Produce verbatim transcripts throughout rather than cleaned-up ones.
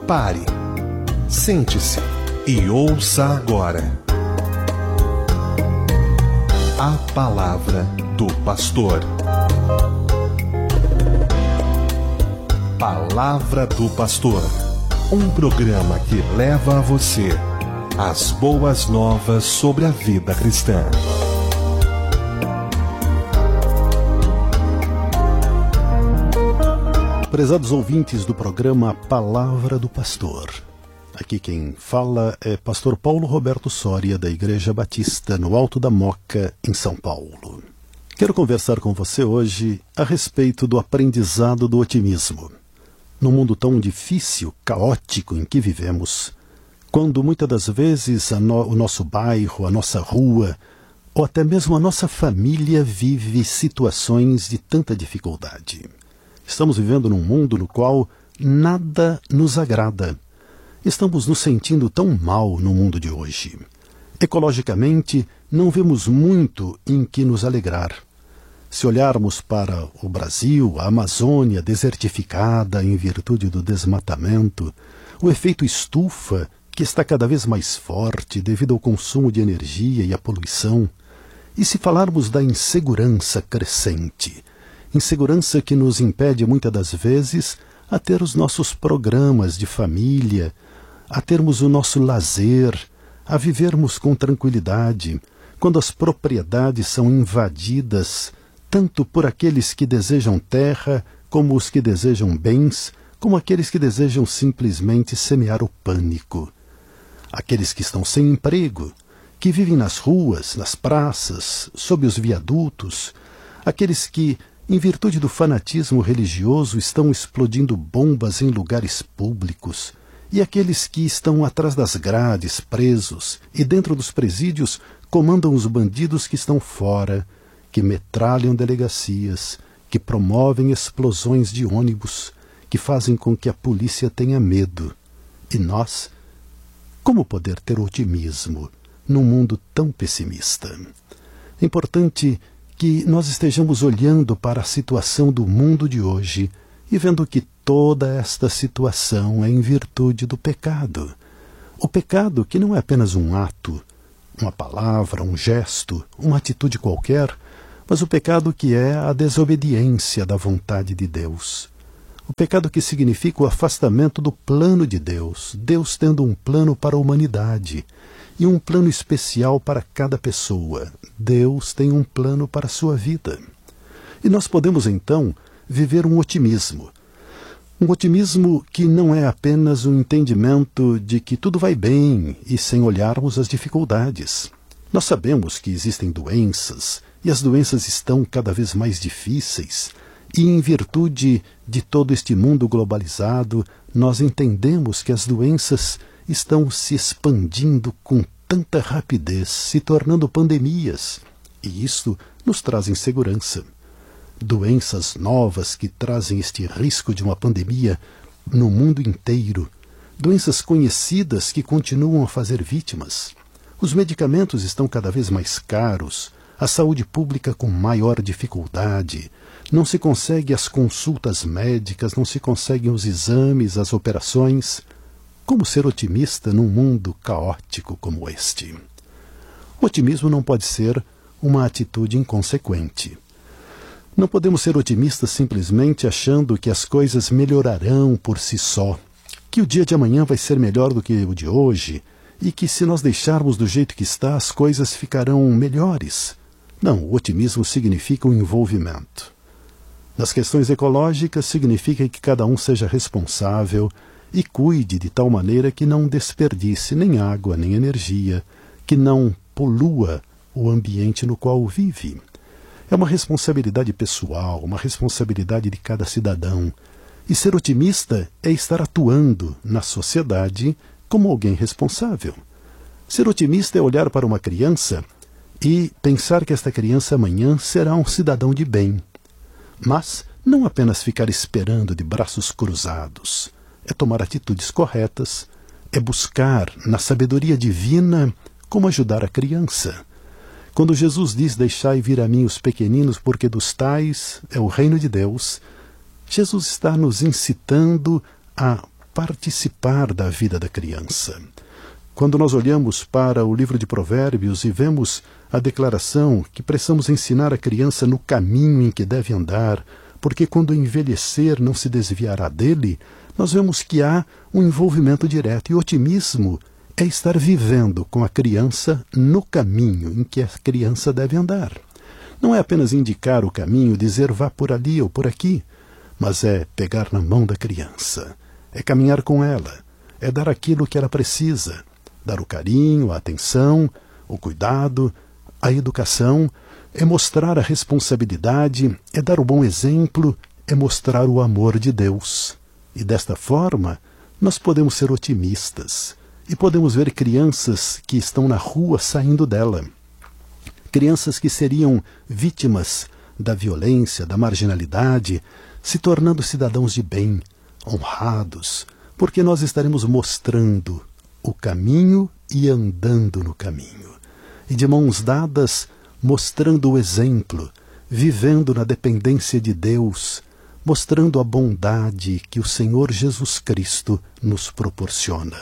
Pare, sente-se e ouça agora a Palavra do Pastor. Palavra do Pastor, um programa que leva a você as boas novas sobre a vida cristã. Prezados ouvintes do programa Palavra do Pastor, aqui quem fala é pastor Paulo Roberto Soria, da Igreja Batista no Alto da Moca, em São Paulo. Quero conversar com você hoje a respeito do aprendizado do otimismo. Num mundo tão difícil, caótico em que vivemos, quando muitas das vezes a no, o nosso bairro, a nossa rua, ou até mesmo a nossa família vive situações de tanta dificuldade. Estamos vivendo num mundo no qual nada nos agrada. Estamos nos sentindo tão mal no mundo de hoje. Ecologicamente, não vemos muito em que nos alegrar. Se olharmos para o Brasil, a Amazônia desertificada em virtude do desmatamento, o efeito estufa, que está cada vez mais forte devido ao consumo de energia e à poluição, e se falarmos da insegurança crescente, insegurança que nos impede muitas das vezes a ter os nossos programas de família, a termos o nosso lazer, a vivermos com tranquilidade, quando as propriedades são invadidas tanto por aqueles que desejam terra, como os que desejam bens, como aqueles que desejam simplesmente semear o pânico. Aqueles que estão sem emprego, que vivem nas ruas, nas praças, sob os viadutos, aqueles que, em virtude do fanatismo religioso, estão explodindo bombas em lugares públicos, e aqueles que estão atrás das grades, presos, e dentro dos presídios comandam os bandidos que estão fora, que metralham delegacias, que promovem explosões de ônibus, que fazem com que a polícia tenha medo. E nós, como poder ter otimismo num mundo tão pessimista? É importante que nós estejamos olhando para a situação do mundo de hoje e vendo que toda esta situação é em virtude do pecado. O pecado que não é apenas um ato, uma palavra, um gesto, uma atitude qualquer, mas o pecado que é a desobediência da vontade de Deus. O pecado que significa o afastamento do plano de Deus, Deus tendo um plano para a humanidade e um plano especial para cada pessoa. Deus tem um plano para a sua vida. E nós podemos, então, viver um otimismo. Um otimismo que não é apenas um entendimento de que tudo vai bem e sem olharmos as dificuldades. Nós sabemos que existem doenças, e as doenças estão cada vez mais difíceis, e em virtude de todo este mundo globalizado, nós entendemos que as doenças estão se expandindo com tanta rapidez, se tornando pandemias, e isto nos traz insegurança. Doenças novas que trazem este risco de uma pandemia no mundo inteiro, doenças conhecidas que continuam a fazer vítimas. Os medicamentos estão cada vez mais caros, a saúde pública com maior dificuldade, não se consegue as consultas médicas, não se conseguem os exames, as operações. Como ser otimista num mundo caótico como este? O otimismo não pode ser uma atitude inconsequente. Não podemos ser otimistas simplesmente achando que as coisas melhorarão por si só, que o dia de amanhã vai ser melhor do que o de hoje, e que se nós deixarmos do jeito que está, as coisas ficarão melhores. Não, o otimismo significa um envolvimento. Nas questões ecológicas, significa que cada um seja responsável e cuide de tal maneira que não desperdice nem água, nem energia, que não polua o ambiente no qual vive. É uma responsabilidade pessoal, uma responsabilidade de cada cidadão. E ser otimista é estar atuando na sociedade como alguém responsável. Ser otimista é olhar para uma criança e pensar que esta criança amanhã será um cidadão de bem. Mas não apenas ficar esperando de braços cruzados. É tomar atitudes corretas, é buscar na sabedoria divina como ajudar a criança. Quando Jesus diz: deixai vir a mim os pequeninos, porque dos tais é o reino de Deus, Jesus está nos incitando a participar da vida da criança. Quando nós olhamos para o livro de Provérbios e vemos a declaração que precisamos ensinar a criança no caminho em que deve andar, porque quando envelhecer não se desviará dele, nós vemos que há um envolvimento direto. E o otimismo é estar vivendo com a criança no caminho em que a criança deve andar. Não é apenas indicar o caminho, dizer vá por ali ou por aqui, mas é pegar na mão da criança, é caminhar com ela, é dar aquilo que ela precisa, dar o carinho, a atenção, o cuidado, a educação, é mostrar a responsabilidade, é dar o bom exemplo, é mostrar o amor de Deus. E desta forma, nós podemos ser otimistas e podemos ver crianças que estão na rua saindo dela. Crianças que seriam vítimas da violência, da marginalidade, se tornando cidadãos de bem, honrados, porque nós estaremos mostrando o caminho e andando no caminho. E de mãos dadas, mostrando o exemplo, vivendo na dependência de Deus, mostrando a bondade que o Senhor Jesus Cristo nos proporciona.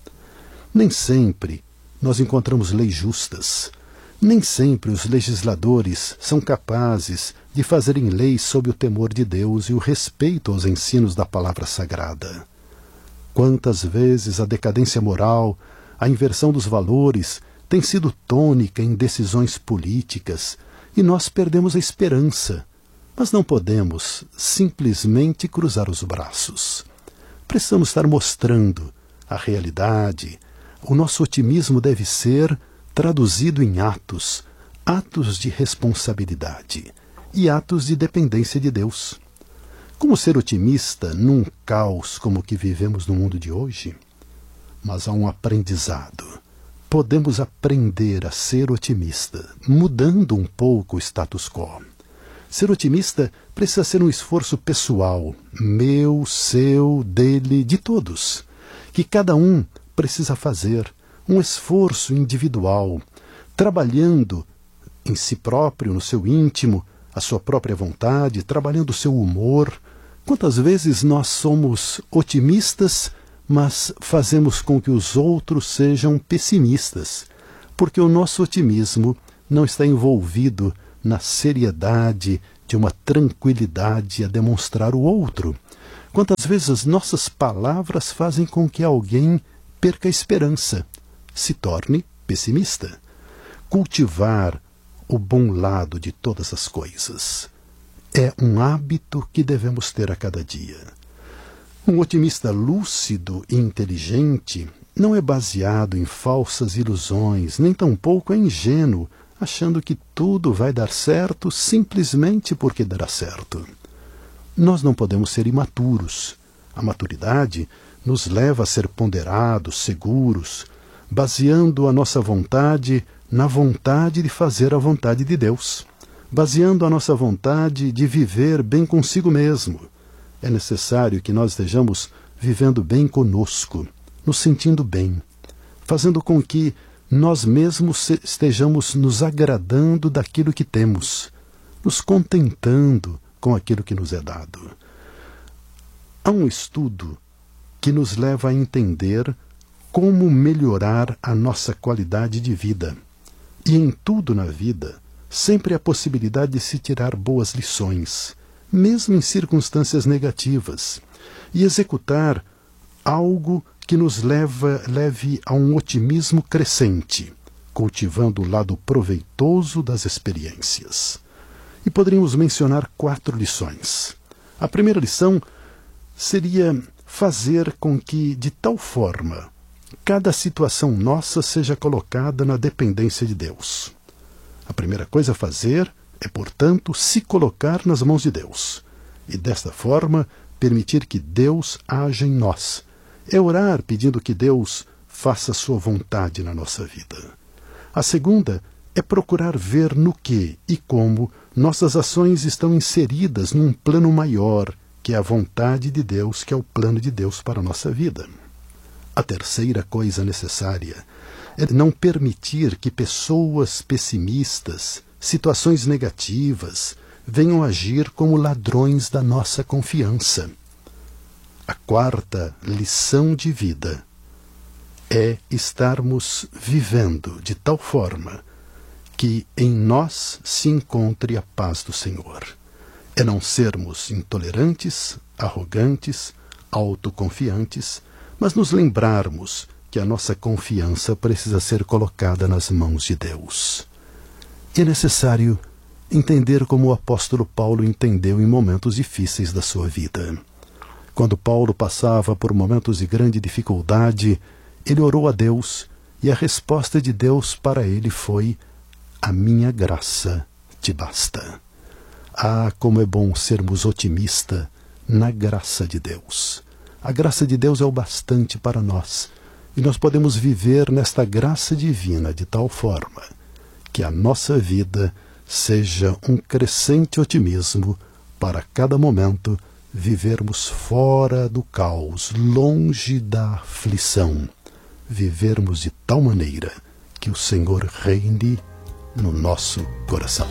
Nem sempre nós encontramos leis justas. Nem sempre os legisladores são capazes de fazerem leis sob o temor de Deus e o respeito aos ensinos da palavra sagrada. Quantas vezes a decadência moral, a inversão dos valores, tem sido tônica em decisões políticas e nós perdemos a esperança. Mas não podemos simplesmente cruzar os braços. Precisamos estar mostrando a realidade. O nosso otimismo deve ser traduzido em atos, atos de responsabilidade e atos de dependência de Deus. Como ser otimista num caos como o que vivemos no mundo de hoje? Mas há um aprendizado. Podemos aprender a ser otimista, mudando um pouco o status quo. Ser otimista precisa ser um esforço pessoal, meu, seu, dele, de todos, que cada um precisa fazer, um esforço individual, trabalhando em si próprio, no seu íntimo, a sua própria vontade, trabalhando o seu humor. Quantas vezes nós somos otimistas, mas fazemos com que os outros sejam pessimistas, porque o nosso otimismo não está envolvido na seriedade de uma tranquilidade a demonstrar o outro. Quantas vezes as nossas palavras fazem com que alguém perca a esperança, se torne pessimista. Cultivar o bom lado de todas as coisas é um hábito que devemos ter a cada dia. Um otimista lúcido e inteligente não é baseado em falsas ilusões, nem tampouco é ingênuo, achando que tudo vai dar certo simplesmente porque dará certo. Nós não podemos ser imaturos. A maturidade nos leva a ser ponderados, seguros, baseando a nossa vontade na vontade de fazer a vontade de Deus, baseando a nossa vontade de viver bem consigo mesmo. É necessário que nós estejamos vivendo bem conosco, nos sentindo bem, fazendo com que nós mesmos estejamos nos agradando daquilo que temos, nos contentando com aquilo que nos é dado. Há um estudo que nos leva a entender como melhorar a nossa qualidade de vida. E em tudo na vida, sempre há a possibilidade de se tirar boas lições, mesmo em circunstâncias negativas, e executar algo que nos leva, leve a um otimismo crescente, cultivando o lado proveitoso das experiências. E poderíamos mencionar quatro lições. A primeira lição seria fazer com que, de tal forma, cada situação nossa seja colocada na dependência de Deus. A primeira coisa a fazer é, portanto, se colocar nas mãos de Deus. E desta forma, permitir que Deus haja em nós. É orar pedindo que Deus faça a sua vontade na nossa vida. A segunda é procurar ver no que e como nossas ações estão inseridas num plano maior, que é a vontade de Deus, que é o plano de Deus para a nossa vida. A terceira coisa necessária é não permitir que pessoas pessimistas, situações negativas, venham agir como ladrões da nossa confiança. A quarta lição de vida é estarmos vivendo de tal forma que em nós se encontre a paz do Senhor. É não sermos intolerantes, arrogantes, autoconfiantes, mas nos lembrarmos que a nossa confiança precisa ser colocada nas mãos de Deus. E é necessário entender como o apóstolo Paulo entendeu em momentos difíceis da sua vida. Quando Paulo passava por momentos de grande dificuldade, ele orou a Deus e a resposta de Deus para ele foi: a minha graça te basta. Ah, como é bom sermos otimistas na graça de Deus. A graça de Deus é o bastante para nós, e nós podemos viver nesta graça divina de tal forma que a nossa vida seja um crescente otimismo para cada momento vivermos fora do caos, longe da aflição, vivermos de tal maneira que o Senhor reine no nosso coração.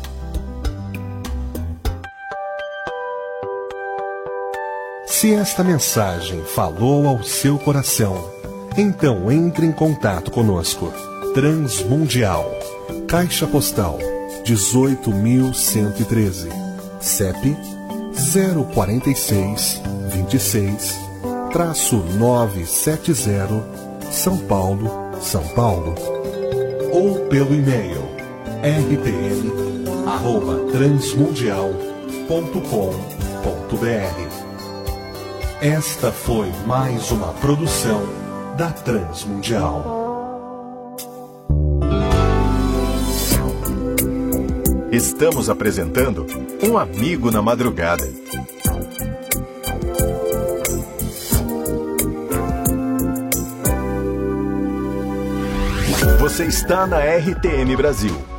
Se esta mensagem falou ao seu coração, então entre em contato conosco. Transmundial, Caixa Postal dezoito mil cento e treze, C E P zero quarenta e seis, vinte e seis, nove sete zero, São Paulo, São Paulo. Ou pelo e-mail r t m arroba transmundial ponto com ponto b r. Esta foi mais uma produção da Transmundial. Estamos apresentando Um Amigo na Madrugada. Você está na R T M Brasil,